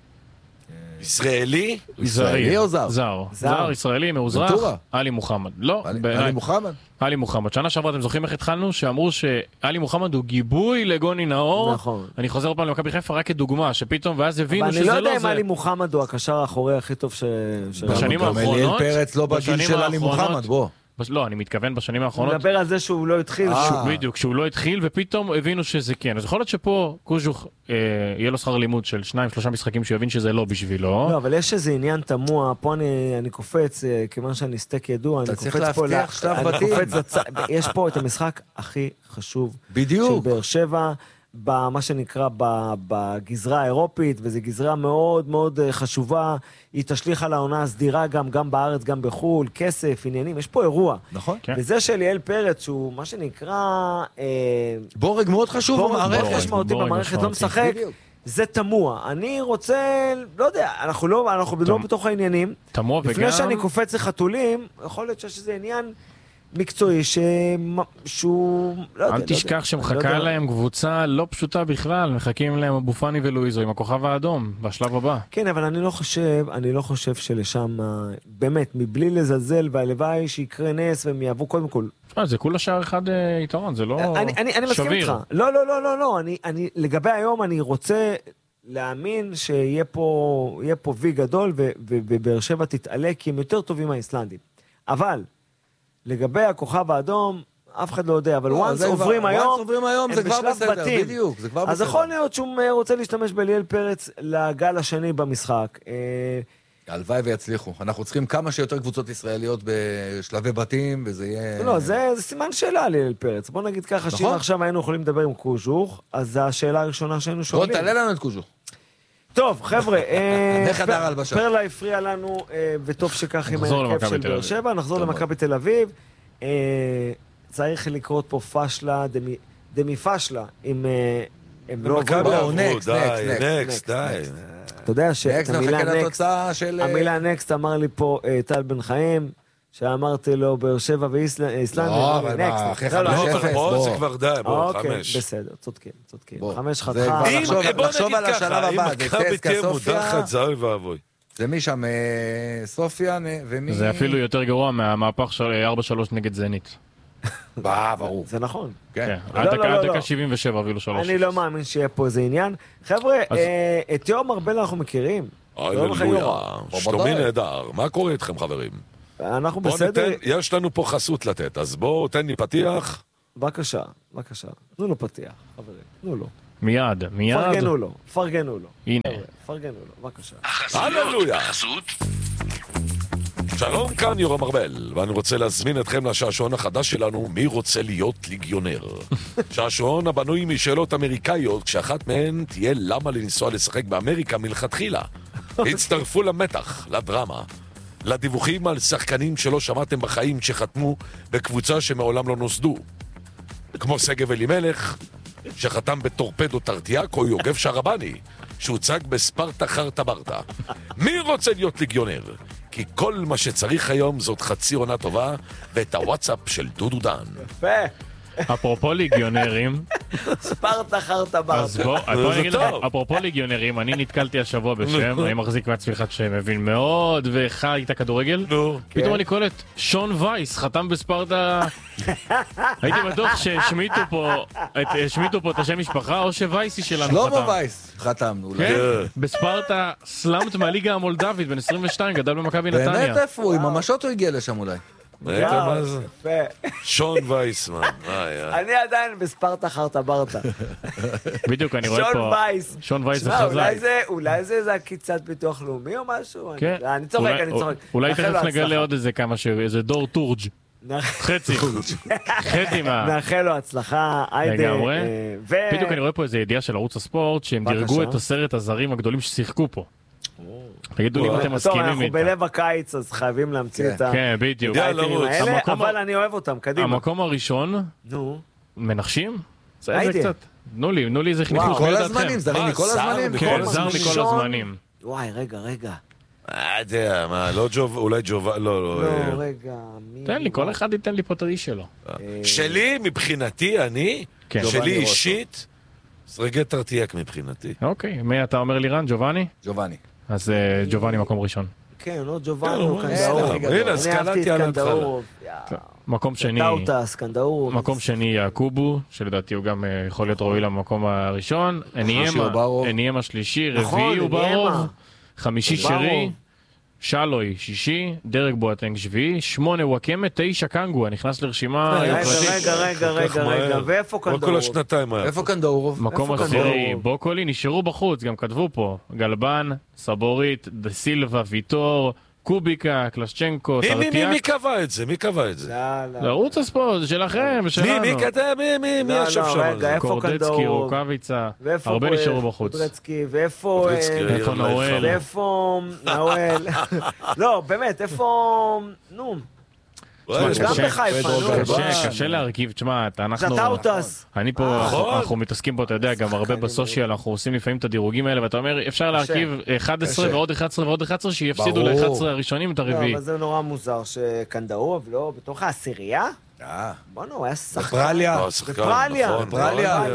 ישראלי? ישראלי או זר? זר. זר, ישראלי, מאוזרח. עלי מוחמד. לא. עלי מוחמד? עלי מוחמד. שנה שעברה, אתם זוכרים איך התחלנו? שאמרו שעלי מוחמד הוא גיבוי לגוני נאור. נכון. אני חוזר פעם למכבי חיפה רק כדוגמה, שפתאום, ואז הבינו שזה לא זה. אבל אני לא יודע אם עלי מוחמד הוא הקשר האחורי הכי טוב ש... בשנים האחרונות. אליאל פרץ לא בגיל של עלי מוחמד, בוא. לא, אני מתכוון בשנים האחרונות. הוא מדבר על זה שהוא לא התחיל. בדיוק, שהוא לא התחיל, ופתאום הבינו שזה כן. אז יכול להיות שפה קוז'וך יהיה לו שכר לימוד של שניים, שלושה משחקים שהוא יבין שזה לא בשבילו. לא, אבל יש איזה עניין תמוה, פה אני קופץ, כיוון שאני סטק ידוע, אני קופץ פה, יש פה את המשחק הכי חשוב של באר שבע, במה שנקרא בגזרה האירופית, וזו גזרה מאוד מאוד חשובה, היא תשליך על העונה הסדירה גם, גם בארץ, גם בחול, כסף, עניינים, יש פה אירוע. נכון. וזה של ליאל פרץ, שהוא מה שנקרא... בורג מאוד חשוב במערכת. בורג משמעותי במערכת, לא משחק. זה תמוה. אני רוצה, לא יודע, אנחנו לא, אנחנו לא בתוך העניינים. תמוה וגם... לפני שאני קופץ לחתולים, יכול להיות שיש איזה עניין... מקצועי ש... שהוא... אל תשכח שמחכה להם קבוצה לא פשוטה בכלל, מחכים להם אבו פאני ולואיזו עם הכוכב האדום בשלב הבא. כן, אבל אני לא חושב, אני לא חושב שלשם, באמת, מבלי לזלזל והלוואי שיקרה נס והם יעבו קודם כל. זה כולה שער אחד יתרון, זה לא שביר. אני מסכים איתך. לא, לא, לא, לא, לא. לגבי היום אני רוצה להאמין שיהיה פה וי גדול ובאר שבע תתעלה כי הם יותר טובים מהאיסלנדים. אבל לגבי הכוכב האדום, אף אחד לא יודע, אבל once עוברים היום, הם בשלב בתים. אז יכול להיות שהוא רוצה להשתמש בליאל פרץ לגל השני במשחק. הלוואי ויצליחו. אנחנו צריכים כמה שיותר קבוצות ישראליות בשלבי בתים, וזה יהיה... לא, זה סימן שאלה ליאל פרץ. בוא נגיד ככה, שאם עכשיו היינו יכולים לדבר עם קוז'וך, אז זו השאלה הראשונה שהיינו שואלים. בוא תעלה לנו את קוז'וך. טוב, חבר'ה, פרלה הפריע לנו, וטוב שכך עם ההרכב של באר שבע, נחזור למכבי תל אביב. צריך לקרות פה פשלה, דמי פשלה, אם הם לא עוברים. נקסט, נקסט, די. אתה יודע שהמילה נקסט, המילה נקסט אמר לי פה טל בן חיים, שאמרתי לו באר שבע ואיסלנד. לא, אבל אחרי חמש אפס, בוא. זה כבר די, בוא, חמש. אוקיי, בסדר, צודקים, צודקים. חמש חתך. לחשוב על השלב הבא, זה צסקה סופיה. זה אוי ואבוי. זה מי שם, סופיה ומי... זה אפילו יותר גרוע מהמהפך של ארבע שלוש נגד זנית. בא, ברור. זה נכון. כן, עד דקה שבעים ושבע אפילו שלוש. אני לא מאמין שיהיה פה איזה עניין. חבר'ה, את יום ארבל אנחנו מכירים. הללויה, שלומי נהדר. מה קורה איתכם, חברים? אנחנו בסדר. יש לנו פה חסות לתת, אז בואו, תן לי פתיח. בבקשה, בבקשה. תנו לו פתיח, חברים, תנו לו. מיד, מיד. פרגנו לו, פרגנו לו. הנה. פרגנו לו, בבקשה. הללויה. שלום, כאן יורם ארבל, ואני רוצה להזמין אתכם לשעשועון החדש שלנו, מי רוצה להיות ליגיונר. שעשועון הבנוי משאלות אמריקאיות, כשאחת מהן תהיה למה לנסוע לשחק באמריקה מלכתחילה. הצטרפו למתח, לדרמה, לדיווחים על שחקנים שלא שמעתם בחיים שחתמו בקבוצה שמעולם לא נוסדו. כמו סגב אלימלך, שחתם בטורפדו טרטיאק, או יוגב שרבני, שהוצג בספרטה חרטה ברטה. מי רוצה להיות ליגיונר? כי כל מה שצריך היום זאת חצי עונה טובה, ואת הוואטסאפ של דודו דן. יפה. אפרופו ליגיונרים, ספרטה חרטה ברטה. אז בוא, בוא נגיד לך, אפרופו ליגיונרים, אני נתקלתי השבוע בשם, אני מחזיק מעצמי אחד שמבין מאוד וחי את הכדורגל, פתאום אני קולט, שון וייס חתם בספרטה, הייתי בטוח שהשמיטו פה, השמיטו פה את השם משפחה, או שווייסי שלנו חתם. שלמה וייס חתם, כן, בספרטה סלאמט מהליגה המולדבית, בן עשרים ושתיים, גדל במכבי נתניה. באמת איפה הוא? עם המשות הוא הגיע לשם אולי. שון וייסמן. אני עדיין בספרטה חרטה ברטה. בדיוק, אני רואה פה... שון וייס. שון וייס זה חזק. אולי זה איזה עקיצת ביטוח לאומי או משהו? כן. אני צוחק, אני צוחק. אולי תכף נגלה עוד איזה כמה ש... איזה דור טורג'. חצי. חצי מה... נאחל לו הצלחה. לגמרי. בדיוק, אני רואה פה איזה ידיעה של ערוץ הספורט, שהם דירגו את עשרת הזרים הגדולים ששיחקו פה. תגידו לי אם אתם מסכימים איתה. אנחנו בלב הקיץ, אז חייבים להמציא את כן, בדיוק. האייטמים האלה, אבל אני אוהב אותם, קדימה. המקום הראשון, נו. מנחשים? זה קצת. תנו לי, תנו לי איזה חינוך. כל הזמנים, זרים מכל הזמנים. כן, זר מכל הזמנים. וואי, רגע, רגע. אה, יודע, מה, לא ג'וב, אולי ג'וב, לא, לא. לא, רגע. תן לי, כל אחד ייתן לי פה את האיש שלו. שלי, מבחינתי, אני, שלי אישית, סרגי טרטיאק מבחינתי. אוקיי, מי אתה אומר לירן? ג'ובאני? ג'ובאני. אז ג'ובאני מקום ראשון. כן, לא ג'ובאני, הוא קנדאור. הנה, אז קלטתי על ההתחלה. מקום שני, מקום שני יעקובו, שלדעתי הוא גם יכול להיות ראוי למקום הראשון. אניאמה שלישי, רביעי אוברוב, חמישי שרי, שלוי שישי, דרג בואטנג שביעי, שמונה וואקמה, תשע קנגו, נכנס לרשימה יוקרתית. רגע, רגע, רגע, רגע, ואיפה קנדאורוב? כל השנתיים היה. איפה קנדאורוב? מקום עשירי, בוקולי, נשארו בחוץ, גם כתבו פה, גלבן, סבורית, דה סילבה, ויטור, קוביקה, קלשצ'נקו, טרטיאק. מי קבע את זה? מי קבע את זה? לערוץ הספורט, זה שלכם, שלנו. מי כתב? מי מי ישב שם? רגע, איפה קורדצקי, קנדאורוב? רוקאביצה, הרבה נשארו בחוץ. קורדצקי, ואיפה... איפה נאואל? ואיפה נאואל? לא, באמת, איפה... נו... גם בחיפה, נו. קשה להרכיב, תשמע, אנחנו... שאתה אותס. אני פה, אנחנו מתעסקים פה, אתה יודע, גם הרבה בסושיאל, אנחנו עושים לפעמים את הדירוגים האלה, ואתה אומר, אפשר להרכיב אחת עשרה ועוד אחת עשרה ועוד אחת עשרה, שיפסידו ל-אחד עשר הראשונים את הרביעי. לא, אבל זה נורא מוזר שקנדאורוב, לא, בתוך העשירייה? בוא'נה, הוא היה שחקן. בפרליה. בפרליה. בפרליה.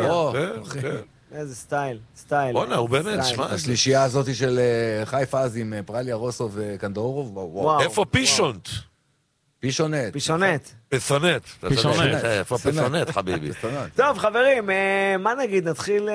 איזה סטייל, סטייל. בוא'נה, הוא באמת, שמע. השלישייה הזאת של חיפה אז עם פרליה, רוסו וקנדאורוב. איפה פישונט? פישונט. פישונט. פישונט. פישונט. איפה פישונט, חביבי? טוב, חברים, מה נגיד? נתחיל...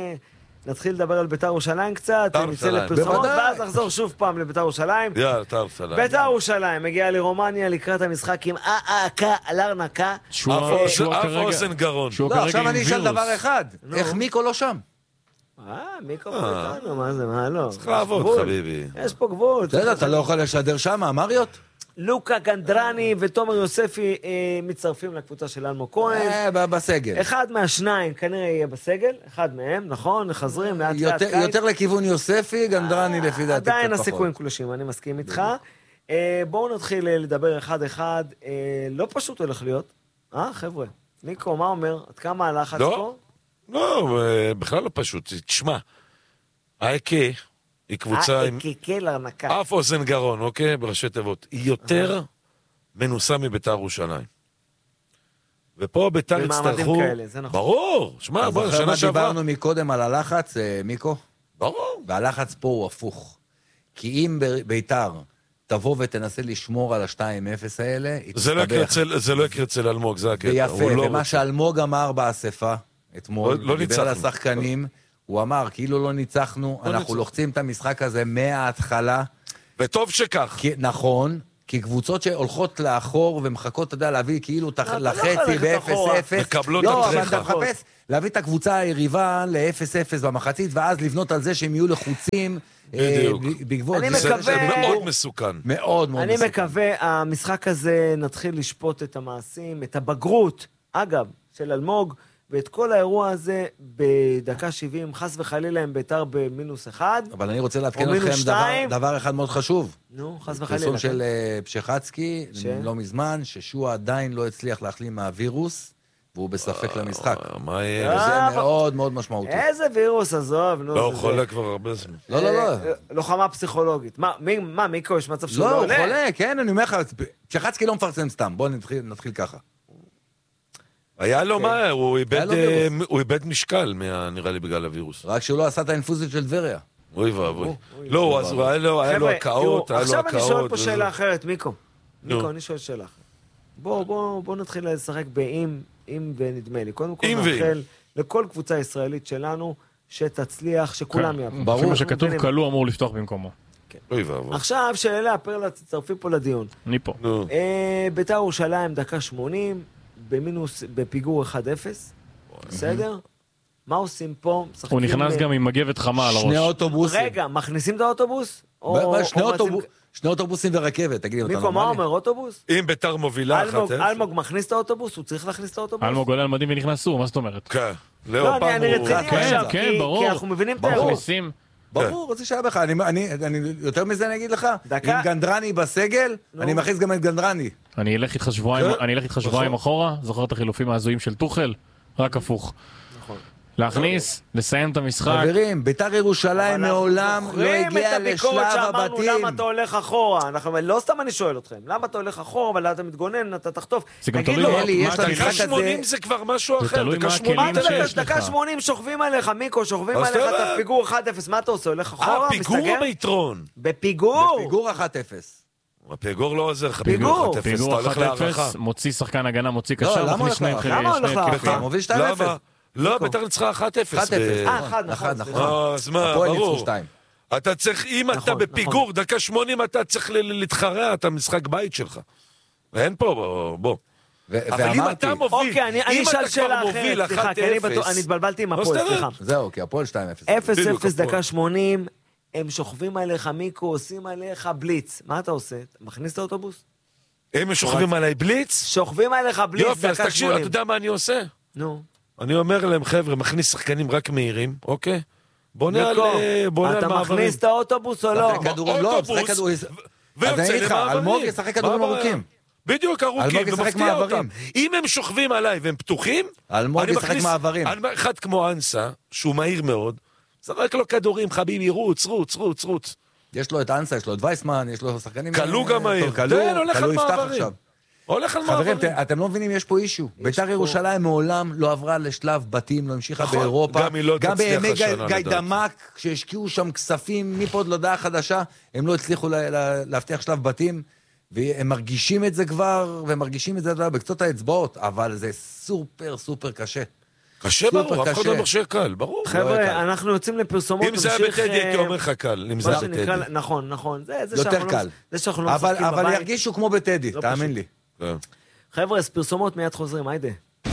נתחיל לדבר על בית"ר ירושלים קצת, נצא לפרסומות, ואז נחזור שוב פעם לבית"ר ירושלים. יאללה, בית"ר ירושלים. בית"ר ירושלים מגיעה לרומניה לקראת המשחק עם אה-אה-קה, לרנקה. אף אוזן גרון. לא, עכשיו אני אשאל דבר אחד, איך מיקו לא שם? אה, מיקו פרטנו, מה זה, מה לא? צריך לעבוד, חביבי. יש פה גבול. אתה לא יכול לשדר שם, אמריות? לוקה גנדרני ותומר יוספי אה, מצטרפים לקבוצה של אלמו כהן. אה, בסגל. אחד מהשניים כנראה יהיה בסגל, אחד מהם, נכון, מחזרים לאט לאט קיץ. יותר לכיוון יוספי, גנדרני לפי דעתי קצת פחות. עדיין הסיכויים קלושים, אני מסכים איתך. אה, בואו נתחיל לדבר אחד אחד, אה, לא פשוט הולך להיות. אה, חבר'ה, ניקו, מה אומר? עד כמה הלחץ פה? לא, בכלל לא פשוט. תשמע, האקה... היא קבוצה עם... האקה לרנקה. אף אוזן גרון, אוקיי? בראשי תיבות. היא יותר מנוסה מביתר ירושלים. ופה ביתר יצטרכו... במעמדים כאלה, זה נכון. ברור, שמע, בוא, שנה שעברה. דיברנו מקודם על הלחץ, מיקו? ברור. והלחץ פה הוא הפוך. כי אם ביתר תבוא ותנסה לשמור על ה-שתיים אפס האלה, זה לא יקרה אצל אלמוג, זה הקטע. ויפה, ומה שאלמוג אמר באספה, אתמול, הוא דיבר על השחקנים, הוא אמר, כאילו לא ניצחנו, אנחנו לוחצים את המשחק הזה מההתחלה. וטוב שכך. נכון. כי קבוצות שהולכות לאחור ומחכות, אתה יודע, להביא כאילו לחצי ב-אפס אפס. מקבלות לא, אבל אתה מחפש להביא את הקבוצה היריבה ל-אפס אפס במחצית, ואז לבנות על זה שהם יהיו לחוצים. בדיוק. בגבול. זה מאוד מסוכן. מאוד מאוד מסוכן. אני מקווה, המשחק הזה נתחיל לשפוט את המעשים, את הבגרות, אגב, של אלמוג, ואת כל האירוע הזה בדקה שבעים, חס וחלילה הם ביתר במינוס אחד. אבל אני רוצה להתקן אתכם דבר, דבר אחד מאוד חשוב. נו, חס וחלילה. פרסום של פשחצקי, ש... לא מזמן, ששועה עדיין לא הצליח להחלים מהווירוס, והוא בספק למשחק. מה יהיה? זה מאוד מאוד משמעותי. איזה וירוס, עזוב. לא, הוא חולה כבר הרבה זמן. לא, לא, לא. לוחמה פסיכולוגית. מה, מיקו, יש מצב שהוא לא עולה? לא, הוא חולה, כן, אני אומר לך, פשחצקי לא מפרסם סתם, בואו נתחיל ככה. היה לו מה, הוא איבד משקל, נראה לי, בגלל הווירוס. רק שהוא לא עשה את האינפוזית של דבריה. אוי ואבוי. לא, אז היה לו הקאות, היה לו עכשיו הקאות. אני שואל פה שאלה אחרת, מיקו. מיקו, אני שואל שאלה אחרת. בואו נתחיל לשחק באם, אם ונדמה לי. קודם כל נאחל לכל קבוצה ישראלית שלנו שתצליח, שכולם יעברו. ברור. מה שכתוב, קלו אמור לפתוח במקומו. אוי ואבוי. עכשיו שאלה, פרלה, תצטרפי פה לדיון. אני פה. ביתר ירושלים, דקה שמונים. במינוס, בפיגור אחד אפס, בסדר? מה עושים פה? הוא נכנס גם עם מגבת חמה על הראש. שני אוטובוסים. רגע, מכניסים את האוטובוס? שני אוטובוסים ורכבת, תגידי, אתה מיקו, מה אומר אוטובוס? אם ביתר מובילה אחת אפס. אלמוג מכניס את האוטובוס, הוא צריך להכניס את האוטובוס? אלמוג עולה על מדים ונכנס סור, מה זאת אומרת? כן. לא, אני רציני עכשיו, כי אנחנו מבינים את האירוע. ברור, זה שהיה בך. יותר מזה אני אגיד לך, עם גנדרני בסגל, אני מכניס גם את גנדרני. אני אלך איתך שבועיים אחורה, זוכר את החילופים העזויים של טוחל? רק הפוך. להכניס, לסיים את המשחק. חברים, ביתר ירושלים מעולם לא הגיע לשלב הבתים. למה אתה הולך אחורה? לא סתם אני שואל אתכם. למה אתה הולך אחורה, אבל אתה מתגונן, אתה תחטוף. זה גם תלוי מה... דקה שמונים זה כבר משהו אחר. זה תלוי מה הכלים שיש לך. דקה שמונים שוכבים עליך, מיקו, שוכבים עליך את הפיגור אחד אפס. מה אתה עושה? הולך אחורה? פיגור או ביתרון? בפיגור. בפיגור אחד אפס. הפיגור לא עוזר לך, פיגור אחד אפס. פיגור אחד אפס, מוציא שחקן הגנה, מוציא קשר, מכניס שני התקפים. מוביל שתיים אפס. לא, ביתר ניצחה אחד אפס. אחד אפס. אה, אחד, נכון. אז מה, ברור. אתה צריך, אם אתה בפיגור, דקה שמונים, אתה צריך להתחרע את המשחק בית שלך. ואין פה, בוא. אבל אם אתה מוביל, אני אשאל שאלה אחרת, סליחה, כי אני התבלבלתי עם הפועל, סליחה. זהו, כי הפועל שתיים אפס. אפס אפס דקה שמונים, הם שוכבים עליך, מיקו, עושים עליך בליץ. מה אתה עושה? מכניס את האוטובוס? הם שוכבים עליי בליץ? שוכבים עליך בליץ דקה שמונים. יופי, אז תקשיב, אתה יודע מה אני עושה? נו. אני אומר להם, חבר'ה, מכניס שחקנים רק מהירים, אוקיי? בונה על מעברים. אתה מכניס את האוטובוס או לא? אוטובוס, אז אני אגיד לך, אלמוג ישחק כדורים ארוכים. בדיוק ארוכים, ומפתיע אותם. אם הם שוכבים עליי והם פתוחים, אלמוג ישחק מעברים. אחד כמו אנסה, שהוא מהיר מאוד, זרק לו כדורים, חביבי, רוץ, רוץ, רוץ, רוץ. יש לו את אנסה, יש לו את וייסמן, יש לו שחקנים... קלו גם מהיר. תן, הולך על מעברים. הולך על מעברים. חברים, אתם לא מבינים, יש פה אישו. ביתר ירושלים מעולם לא עברה לשלב בתים, לא המשיכה באירופה. גם בימי גיא דמק, כשהשקיעו שם כספים מפה עוד להודעה חדשה, הם לא הצליחו להבטיח שלב בתים, והם מרגישים את זה כבר, והם מרגישים את זה בקצות האצבעות, אבל זה סופר סופר קשה. קשה ברור, אף אחד לא מרשה קל, ברור. חבר'ה, אנחנו יוצאים לפרסומות. אם זה היה בטדי, הייתי אומר לך קל, אם זה היה בטדי. נכון, נכון. יותר קל. אבל ירגישו כמו בטדי, תאמין לי. חבר'ה, אז פרסומות מיד חוזרים, היידה.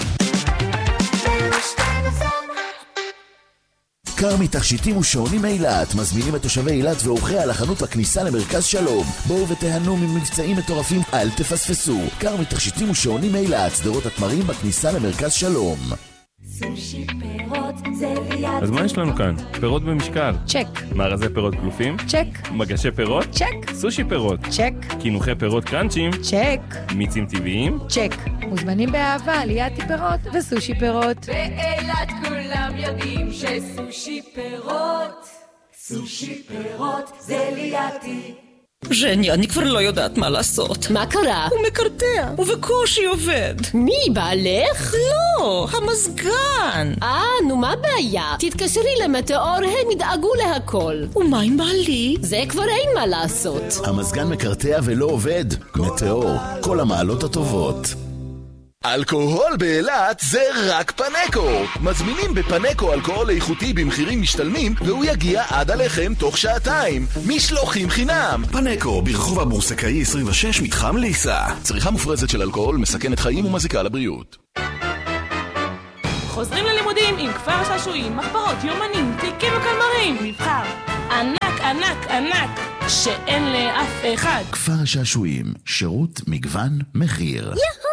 כרמי תכשיטים ושעונים אילת מזמינים את תושבי אילת ואורחי על החנות בכניסה למרכז שלום. בואו ותהנו ממבצעים מטורפים, אל תפספסו. כרמי תכשיטים ושעונים אילת, שדרות התמרים בכניסה למרכז שלום. סושי פירות זה ליד. אז מה יש לנו כאן? פירות במשקל. צ'ק. מארזי פירות כלופים? צ'ק. מגשי פירות? צ'ק. סושי פירות? צ'ק. קינוחי פירות קרנצ'ים? צ'ק. מיצים טבעיים? צ'ק. מוזמנים באהבה ליאתי פירות וסושי פירות. באילת כולם יודעים שסושי פירות, סושי פירות זה ליאתי. ז'ני, אני כבר לא יודעת מה לעשות. מה קרה? הוא מקרטע, ובקושי עובד. מי, בעלך? לא, המזגן. אה, נו מה הבעיה? תתקשרי למטאור, הם ידאגו להכל. ומה עם בעלי? זה כבר אין מה לעשות. המזגן מקרטע ולא עובד. מטאור, כל המעלות הטובות. אלכוהול באילת זה רק פנקו. מזמינים בפנקו אלכוהול איכותי במחירים משתלמים, והוא יגיע עד עליכם תוך שעתיים. משלוחים חינם. פנקו, ברחוב הבורסקאי עשרים ושש, מתחם ליסה. צריכה מופרזת של אלכוהול מסכנת חיים ומזיקה לבריאות. חוזרים ללימודים עם כפר שעשועים, מחברות, יומנים, תיקים וקלמרים. מבחר ענק, ענק, ענק, שאין לאף אחד. כפר שעשועים, שירות, מגוון, מחיר. יהו!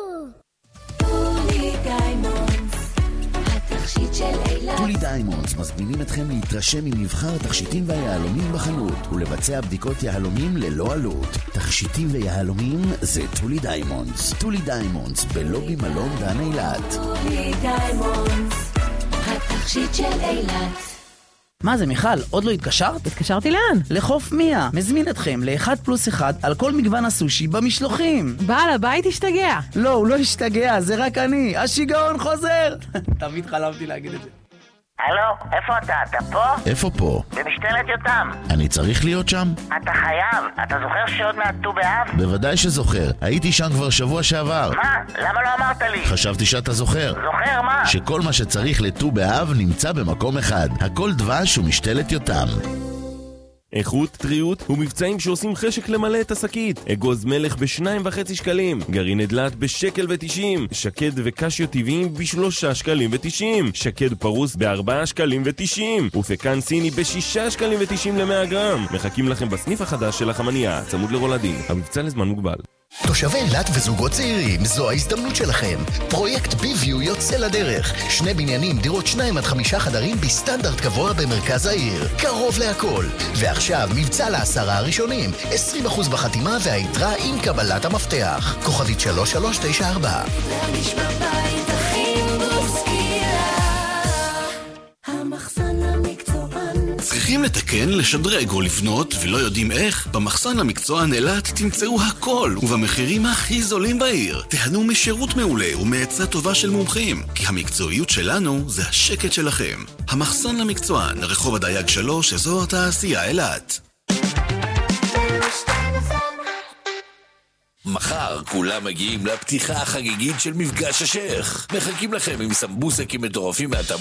טולי דיימונדס מזמינים אתכם להתרשם ממבחר תכשיטים והיהלומים בחנות ולבצע בדיקות יהלומים ללא עלות. תכשיטים ויהלומים זה טולי דיימונדס. טולי דיימונדס בלובי מלון דן אילת. טולי דיימונדס, התכשיט של אילת. מה זה מיכל? עוד לא התקשרת? התקשרתי לאן? לחוף מיה. מזמין אתכם לאחד פלוס אחד על כל מגוון הסושי במשלוחים. בעל הבית השתגע. לא, הוא לא השתגע, זה רק אני. השיגעון חוזר. תמיד חלמתי להגיד את זה. הלו, איפה אתה? אתה פה? איפה פה? במשתלת יותם. אני צריך להיות שם? אתה חייב. אתה זוכר שעוד מעט ט"ו באב? בוודאי שזוכר. הייתי שם כבר שבוע שעבר. מה? למה לא אמרת לי? חשבתי שאתה זוכר. זוכר מה? שכל מה שצריך לט"ו באב נמצא במקום אחד. הכל דבש ומשתלת יותם. איכות, טריות ומבצעים שעושים חשק למלא את השקית. אגוז מלך בשניים וחצי שקלים, גרעין עדלת בשקל ותשעים, שקד וקשיו טבעיים בשלושה שקלים ותשעים, שקד פרוס בארבעה שקלים ותשעים, ופקן סיני בשישה שקלים ותשעים למאה גרם. מחכים לכם בסניף החדש של החמניה, צמוד לרולדין. המבצע לזמן מוגבל. תושבי אילת וזוגות צעירים, זו ההזדמנות שלכם. פרויקט ביוויו יוצא לדרך. שני בניינים, דירות שניים עד חמישה חדרים בסטנדרט גבוה במרכז העיר. קרוב להכל. ועכשיו מבצע לעשרה הראשונים. עשרים אחוז בחתימה והיתרה עם קבלת המפתח. כוכבית שלוש שלוש תשע ארבע. להרגיש בבית הכי מוסקילה. המחסן למקצוען. צריכים לתקן, לשדרג או לבנות ולא יודעים איך? במחסן למקצוען אילת תמצאו הכל ובמחירים הכי זולים בעיר. תהנו משירות מעולה ומעצה טובה של מומחים, כי המקצועיות שלנו זה השקט שלכם. המחסן למקצוען, רחוב הדייג שלוש, אזור התעשייה אילת. מחר כולם מגיעים לפתיחה החגיגית של מפגש השייך. מחכים לכם עם סמבוסקים מטורפים מהטבעת